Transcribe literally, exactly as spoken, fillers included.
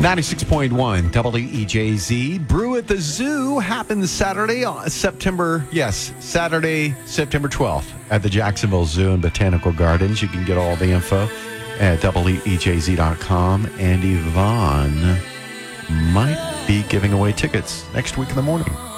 ninety-six point one W E J Z. Brew at the Zoo happens Saturday, uh, September, yes, Saturday, September twelfth at the Jacksonville Zoo and Botanical Gardens. You can get all the info at W E J Z dot com. And Yvonne might be giving away tickets next week in the morning.